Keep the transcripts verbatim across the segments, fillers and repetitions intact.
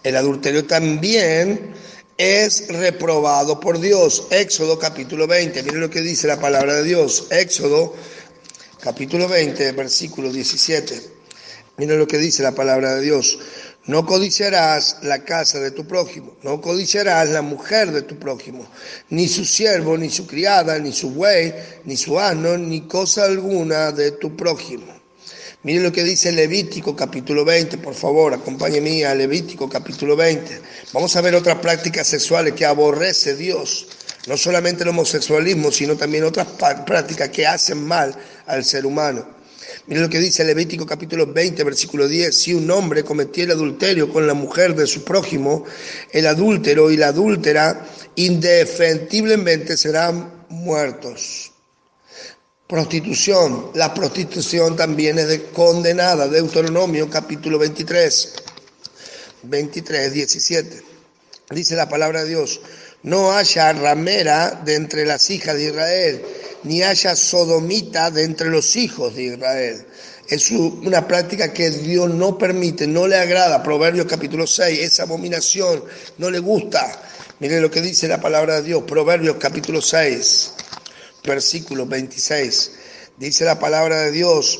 El adulterio también es reprobado por Dios. Éxodo capítulo veinte, miren lo que dice la palabra de Dios. Éxodo capítulo veinte, versículo diecisiete. Miren lo que dice la palabra de Dios. No codiciarás la casa de tu prójimo, no codiciarás la mujer de tu prójimo, ni su siervo, ni su criada, ni su buey, ni su asno, ni cosa alguna de tu prójimo. Miren lo que dice Levítico capítulo veinte, por favor, acompáñenme a Levítico capítulo veinte. Vamos a ver otras prácticas sexuales que aborrece Dios. No solamente el homosexualismo, sino también otras prácticas que hacen mal al ser humano. Miren lo que dice Levítico capítulo veinte, versículo diez. Si un hombre cometiera adulterio con la mujer de su prójimo, el adúltero y la adúltera indefectiblemente serán muertos. Prostitución. La prostitución también es de condenada. Deuteronomio capítulo veintitrés, veintitrés, diecisiete. Dice la palabra de Dios: no haya ramera de entre las hijas de Israel, ni haya sodomita de entre los hijos de Israel. Es una práctica que Dios no permite, no le agrada. Proverbios capítulo seis, esa abominación no le gusta. Miren lo que dice la palabra de Dios. Proverbios capítulo seis, versículo veintiséis. Dice la palabra de Dios: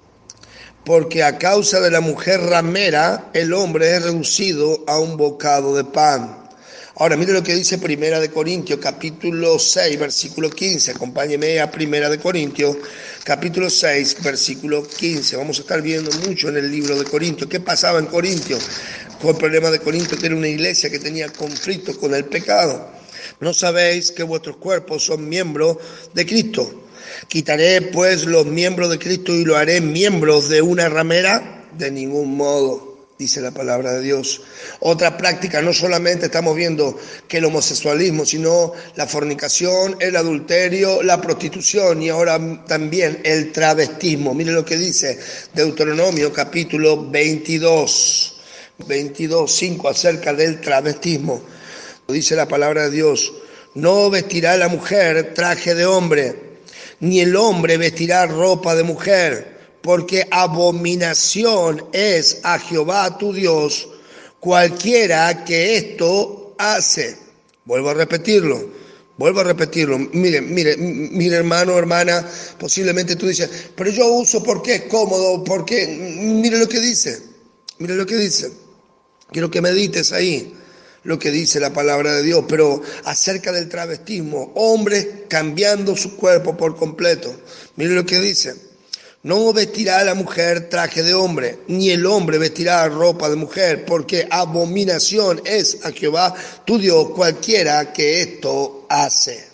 porque a causa de la mujer ramera, el hombre es reducido a un bocado de pan. Ahora, mire lo que dice Primera de Corintios, capítulo seis, versículo quince. Acompáñeme a Primera de Corintios, capítulo seis, versículo quince. Vamos a estar viendo mucho en el libro de Corintios. ¿Qué pasaba en Corintios? Fue el problema de Corintios, que era una iglesia que tenía conflicto con el pecado. ¿No sabéis que vuestros cuerpos son miembros de Cristo? ¿Quitaré pues los miembros de Cristo y lo haré miembros de una ramera? De ningún modo, dice la palabra de Dios. Otra práctica, no solamente estamos viendo que el homosexualismo, sino la fornicación, el adulterio, la prostitución y ahora también el travestismo. Miren lo que dice Deuteronomio capítulo veintidós, veintidós, cinco, acerca del travestismo. Dice la palabra de Dios: no vestirá la mujer traje de hombre, ni el hombre vestirá ropa de mujer, porque abominación es a Jehová tu Dios cualquiera que esto hace. Vuelvo a repetirlo, vuelvo a repetirlo. Mire, mire, mire hermano, hermana, posiblemente tú dices, pero yo uso porque es cómodo, porque... Mire lo que dice, mire lo que dice. Quiero que medites ahí lo que dice la palabra de Dios, pero acerca del travestismo, hombres cambiando su cuerpo por completo. Mire lo que dice: no vestirá la mujer traje de hombre, ni el hombre vestirá ropa de mujer, porque abominación es a Jehová tu Dios cualquiera que esto hace.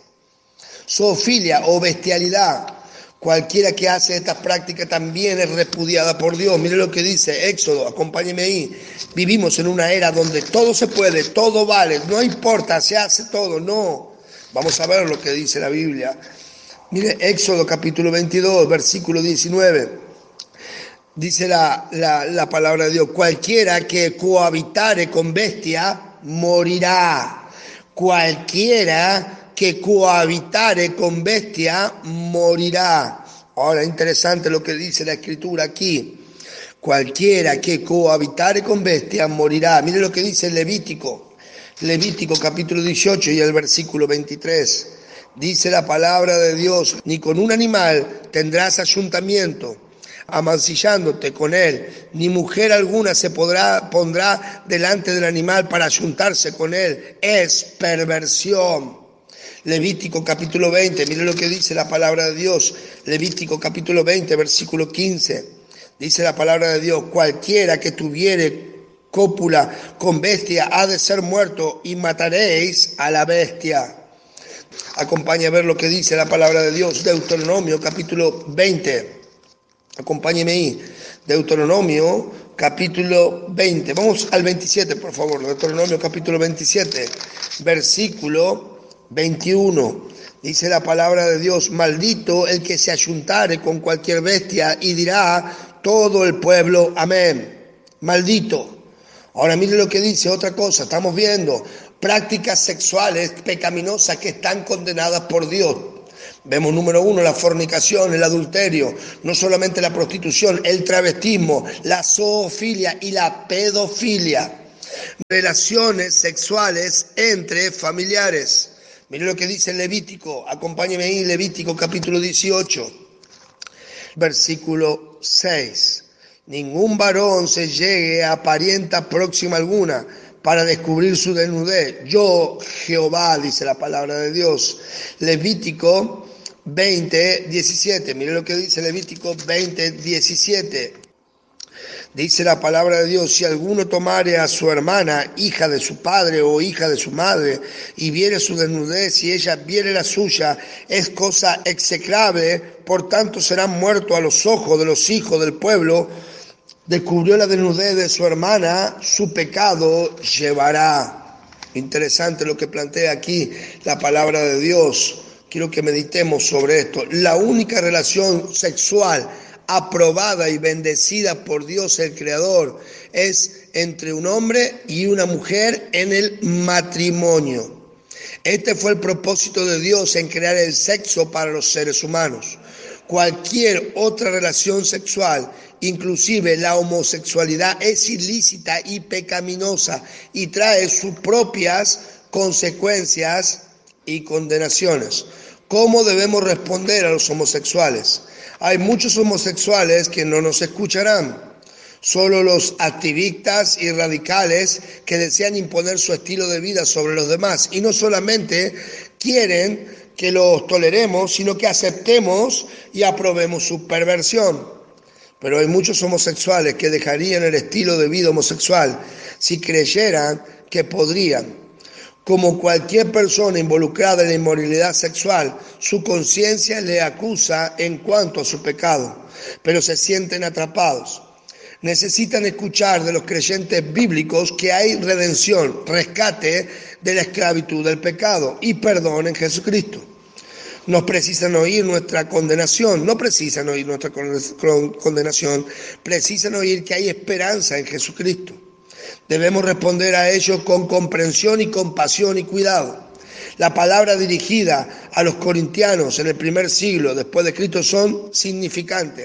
Zoofilia o bestialidad. Cualquiera que hace estas prácticas también es repudiada por Dios. Mire lo que dice Éxodo, acompáñeme ahí. Vivimos en una era donde todo se puede, todo vale, no importa, se hace todo, no. Vamos a ver lo que dice la Biblia. Mire Éxodo capítulo veintidós, versículo diecinueve. Dice la, la, la palabra de Dios: cualquiera que cohabitare con bestia morirá. Cualquiera que cohabitare con bestia morirá. Ahora, interesante lo que dice la escritura aquí. Cualquiera que cohabitare con bestia morirá. Mire lo que dice Levítico. Levítico capítulo dieciocho y el versículo veintitrés. Dice la palabra de Dios: ni con un animal tendrás ayuntamiento, amancillándote con él, ni mujer alguna se podrá, pondrá delante del animal para ayuntarse con él. Es perversión. Levítico capítulo veinte, mire lo que dice la palabra de Dios. Levítico capítulo veinte, versículo quince. Dice la palabra de Dios: cualquiera que tuviere cópula con bestia ha de ser muerto, y mataréis a la bestia. Acompáñame a ver lo que dice la palabra de Dios. Deuteronomio capítulo veinte. Acompáñeme ahí. Deuteronomio capítulo veinte. Vamos al veintisiete, por favor. Deuteronomio capítulo veintisiete, versículo veintiuno. Dice la palabra de Dios: maldito el que se ayuntare con cualquier bestia, y dirá todo el pueblo amén. Maldito. Ahora mire lo que dice otra cosa. Estamos viendo prácticas sexuales pecaminosas que están condenadas por Dios. Vemos número uno la fornicación, el adulterio, no solamente la prostitución, el travestismo, la zoofilia y la pedofilia. Relaciones sexuales entre familiares. Miren lo que dice Levítico, acompáñenme ahí, Levítico capítulo dieciocho, versículo seis. Ningún varón se llegue a parienta próxima alguna para descubrir su desnudez. Yo, Jehová, dice la palabra de Dios. Levítico veinte, diecisiete. Miren lo que dice Levítico veinte, diecisiete. Dice la palabra de Dios: si alguno tomare a su hermana, hija de su padre o hija de su madre, y viere su desnudez y ella viere la suya, es cosa execrable, por tanto serán muertos a los ojos de los hijos del pueblo. Descubrió la desnudez de su hermana, su pecado llevará. Interesante lo que plantea aquí la palabra de Dios. Quiero que meditemos sobre esto. La única relación sexual aprobada y bendecida por Dios el Creador es entre un hombre y una mujer en el matrimonio. Este fue el propósito de Dios en crear el sexo para los seres humanos. Cualquier otra relación sexual, inclusive la homosexualidad, es ilícita y pecaminosa y trae sus propias consecuencias y condenaciones. ¿Cómo debemos responder a los homosexuales? Hay muchos homosexuales que no nos escucharán. Solo los activistas y radicales que desean imponer su estilo de vida sobre los demás. Y no solamente quieren que los toleremos, sino que aceptemos y aprobemos su perversión. Pero hay muchos homosexuales que dejarían el estilo de vida homosexual si creyeran que podrían. Como cualquier persona involucrada en la inmoralidad sexual, su conciencia le acusa en cuanto a su pecado, pero se sienten atrapados. Necesitan escuchar de los creyentes bíblicos que hay redención, rescate de la esclavitud del pecado y perdón en Jesucristo. No precisan oír nuestra condenación, no precisan oír nuestra condenación, precisan oír que hay esperanza en Jesucristo. Debemos responder a ellos con comprensión y compasión y cuidado. La palabra dirigida a los corintianos en el primer siglo después de Cristo son significantes.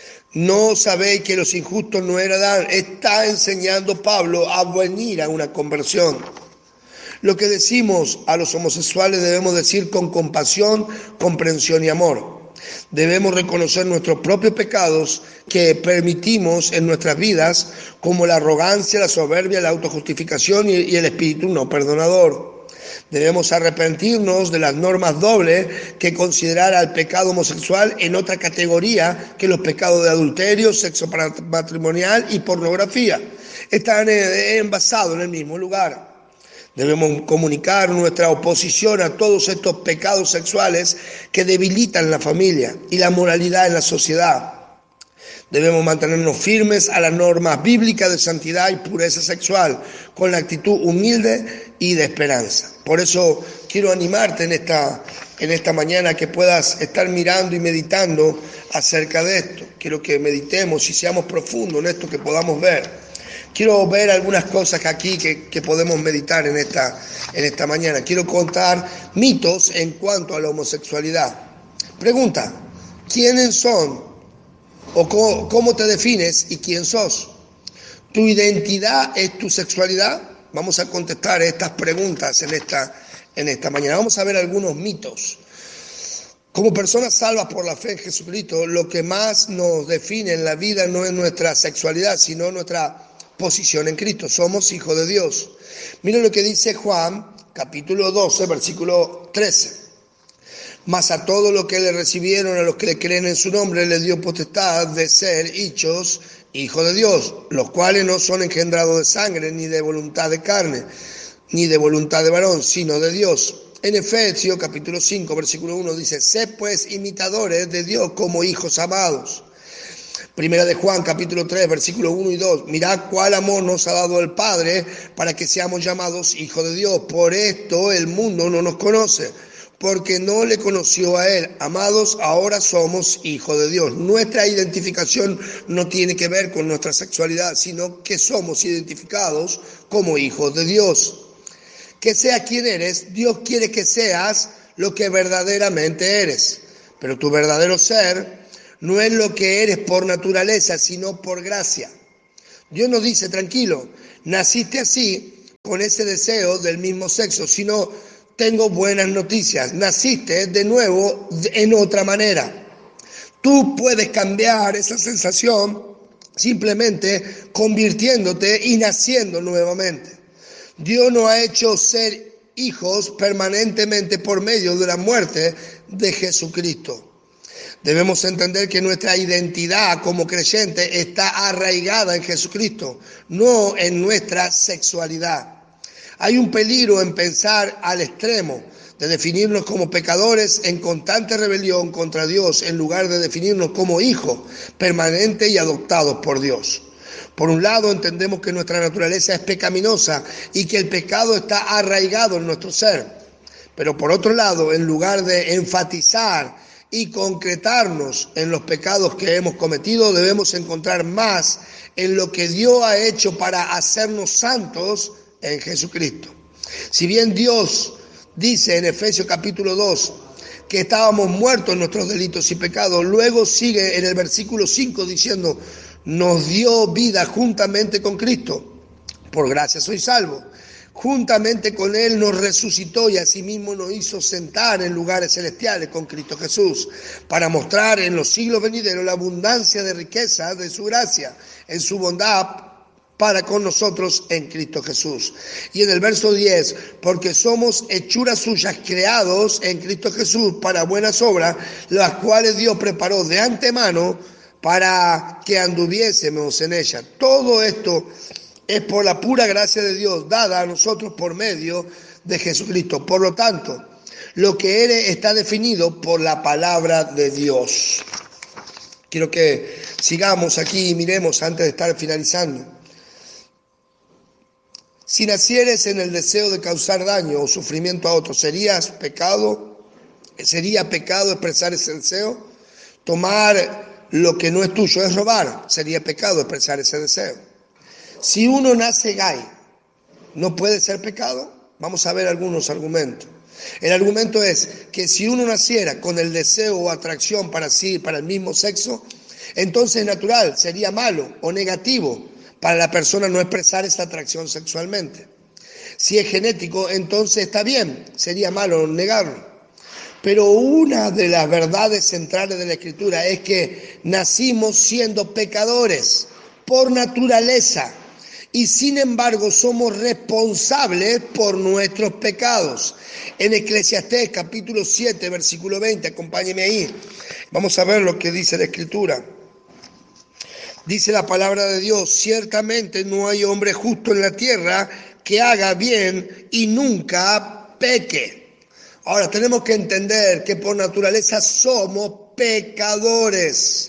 ¿No sabéis que los injustos no heredan? Está enseñando Pablo a venir a una conversión. Lo que decimos a los homosexuales debemos decir con compasión, comprensión y amor. Debemos reconocer nuestros propios pecados que permitimos en nuestras vidas, como la arrogancia, la soberbia, la autojustificación y el espíritu no perdonador. Debemos arrepentirnos de las normas dobles que considerar al pecado homosexual en otra categoría que los pecados de adulterio, sexo matrimonial y pornografía. Están envasados en el mismo lugar. Debemos comunicar nuestra oposición a todos estos pecados sexuales que debilitan la familia y la moralidad en la sociedad. Debemos mantenernos firmes a las normas bíblicas de santidad y pureza sexual, con la actitud humilde y de esperanza. Por eso quiero animarte en esta, en esta mañana que puedas estar mirando y meditando acerca de esto. Quiero que meditemos y seamos profundos en esto, que podamos ver. Quiero ver algunas cosas aquí que, que podemos meditar en esta, en esta mañana. Quiero contar mitos en cuanto a la homosexualidad. Pregunta: ¿quiénes son o cómo, cómo te defines y quién sos? ¿Tu identidad es tu sexualidad? Vamos a contestar estas preguntas en esta, en esta mañana. Vamos a ver algunos mitos. Como personas salvas por la fe en Jesucristo, lo que más nos define en la vida no es nuestra sexualidad, sino nuestra posición en Cristo. Somos hijos de Dios. Miren lo que dice Juan, capítulo doce, versículo trece. Mas a todos los que le recibieron, a los que le creen en su nombre, le dio potestad de ser hechos hijos de Dios, los cuales no son engendrados de sangre, ni de voluntad de carne, ni de voluntad de varón, sino de Dios. En Efesios, capítulo cinco, versículo uno, dice: sed pues imitadores de Dios como hijos amados. Primera de Juan, capítulo tres, versículos uno y dos. Mirad cuál amor nos ha dado el Padre para que seamos llamados hijos de Dios. Por esto el mundo no nos conoce, porque no le conoció a Él. Amados, ahora somos hijos de Dios. Nuestra identificación no tiene que ver con nuestra sexualidad, sino que somos identificados como hijos de Dios. Que sea quien eres, Dios quiere que seas lo que verdaderamente eres. Pero tu verdadero ser no es lo que eres por naturaleza, sino por gracia. Dios nos dice: tranquilo, naciste así, con ese deseo del mismo sexo, sino tengo buenas noticias, naciste de nuevo en otra manera. Tú puedes cambiar esa sensación simplemente convirtiéndote y naciendo nuevamente. Dios nos ha hecho ser hijos permanentemente por medio de la muerte de Jesucristo. Debemos entender que nuestra identidad como creyente está arraigada en Jesucristo, no en nuestra sexualidad. Hay un peligro en pensar al extremo de definirnos como pecadores en constante rebelión contra Dios en lugar de definirnos como hijos permanentes y adoptados por Dios. Por un lado, entendemos que nuestra naturaleza es pecaminosa y que el pecado está arraigado en nuestro ser. Pero por otro lado, en lugar de enfatizar y concretarnos en los pecados que hemos cometido, debemos encontrar más en lo que Dios ha hecho para hacernos santos en Jesucristo. Si bien Dios dice en Efesios capítulo dos que estábamos muertos en nuestros delitos y pecados, luego sigue en el versículo cinco diciendo, nos dio vida juntamente con Cristo, por gracia soy salvo. Juntamente con Él nos resucitó y asimismo nos hizo sentar en lugares celestiales con Cristo Jesús, para mostrar en los siglos venideros la abundancia de riqueza de su gracia, en su bondad para con nosotros en Cristo Jesús. Y en el verso diez, porque somos hechuras suyas creados en Cristo Jesús para buenas obras, las cuales Dios preparó de antemano para que anduviésemos en ellas. Todo esto es por la pura gracia de Dios dada a nosotros por medio de Jesucristo. Por lo tanto, lo que eres está definido por la palabra de Dios. Quiero que sigamos aquí y miremos antes de estar finalizando. Si nacieres en el deseo de causar daño o sufrimiento a otros, ¿serías pecado? ¿Sería pecado expresar ese deseo? Tomar lo que no es tuyo es robar. ¿Sería pecado expresar ese deseo? Si uno nace gay, ¿no puede ser pecado? Vamos a ver algunos argumentos. El argumento es que si uno naciera con el deseo o atracción para sí, para el mismo sexo, entonces natural, sería malo o negativo para la persona no expresar esa atracción sexualmente. Si es genético, entonces está bien, sería malo negarlo. Pero una de las verdades centrales de la Escritura es que nacimos siendo pecadores por naturaleza y sin embargo somos responsables por nuestros pecados. En Eclesiastés capítulo siete, versículo veinte, acompáñeme ahí, vamos a ver lo que dice la Escritura. Dice la palabra de Dios, ciertamente no hay hombre justo en la tierra que haga bien y nunca peque. Ahora tenemos que entender que por naturaleza somos pecadores.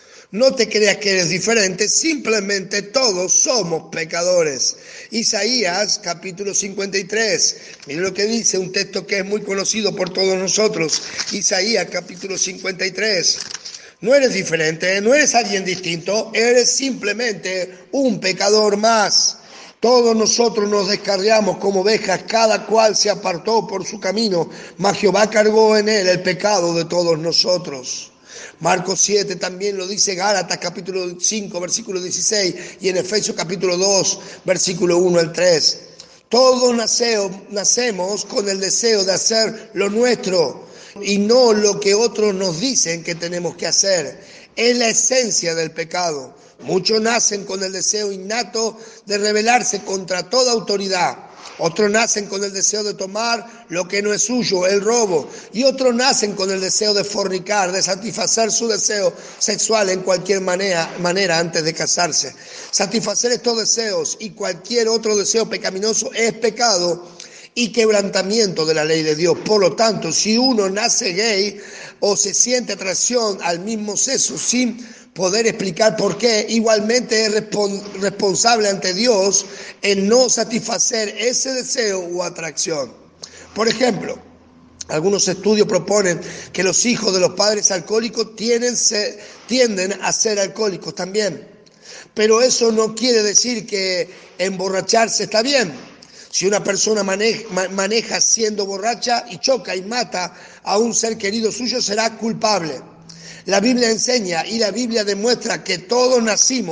No te creas que eres diferente, simplemente todos somos pecadores. Isaías capítulo cincuenta y tres, mire lo que dice, un texto que es muy conocido por todos nosotros. Isaías capítulo cincuenta y tres. No eres diferente, no eres alguien distinto, eres simplemente un pecador más. Todos nosotros nos descarriamos como ovejas, cada cual se apartó por su camino, mas Jehová cargó en él el pecado de todos nosotros. Marcos siete también lo dice, Gálatas capítulo cinco, versículo dieciséis, y en Efesios capítulo dos, versículo uno al tres. Todos naseo, nacemos con el deseo de hacer lo nuestro y no lo que otros nos dicen que tenemos que hacer. Es la esencia del pecado. Muchos nacen con el deseo innato de rebelarse contra toda autoridad. Otros nacen con el deseo de tomar lo que no es suyo, el robo. Y otros nacen con el deseo de fornicar, de satisfacer su deseo sexual en cualquier manera, manera antes de casarse. Satisfacer estos deseos y cualquier otro deseo pecaminoso es pecado y quebrantamiento de la ley de Dios. Por lo tanto, si uno nace gay o se siente atracción al mismo sexo sin poder explicar por qué, igualmente es responsable ante Dios en no satisfacer ese deseo o atracción. Por ejemplo, algunos estudios proponen que los hijos de los padres alcohólicos tienden, se, tienden a ser alcohólicos también. Pero eso no quiere decir que emborracharse está bien. Si una persona maneja, maneja siendo borracha y choca y mata a un ser querido suyo, será culpable. La Biblia enseña y la Biblia demuestra que todos nacimos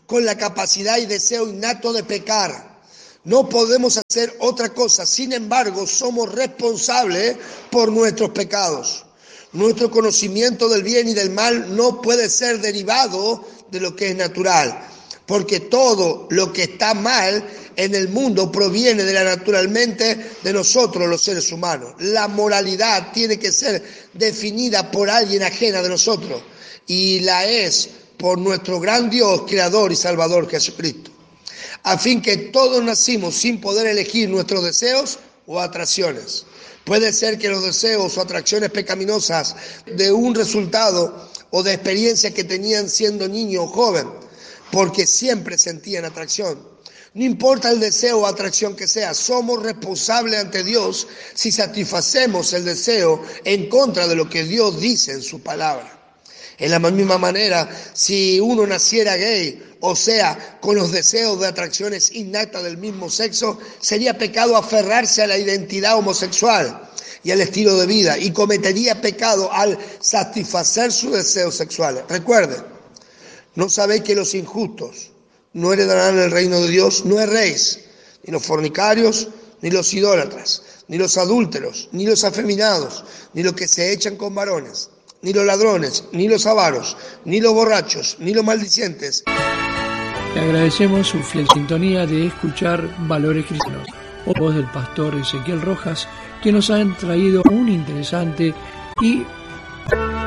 con la capacidad y deseo innato de pecar. No podemos hacer otra cosa, sin embargo, somos responsables por nuestros pecados. Nuestro conocimiento del bien y del mal no puede ser derivado de lo que es natural, porque todo lo que está mal en el mundo proviene de la naturalmente de nosotros, los seres humanos. La moralidad tiene que ser definida por alguien ajena de nosotros, y la es por nuestro gran Dios, Creador y Salvador Jesucristo. A fin que todos nacimos sin poder elegir nuestros deseos o atracciones. Puede ser que los deseos o atracciones pecaminosas de un resultado o de experiencia que tenían siendo niño o joven, porque siempre sentían atracción. No importa el deseo o atracción que sea, somos responsables ante Dios si satisfacemos el deseo en contra de lo que Dios dice en su palabra. En la misma manera, si uno naciera gay, o sea, con los deseos de atracciones innatas del mismo sexo, sería pecado aferrarse a la identidad homosexual y al estilo de vida, y cometería pecado al satisfacer sus deseos sexuales. Recuerden, ¿no sabéis que los injustos no heredarán el reino de Dios? No erréis, ni los fornicarios, ni los idólatras, ni los adúlteros, ni los afeminados, ni los que se echan con varones, ni los ladrones, ni los avaros, ni los borrachos, ni los maldicientes. Le agradecemos su fiel sintonía de escuchar Valores Cristianos, o voz del pastor Ezequiel Rojas, que nos han traído un interesante y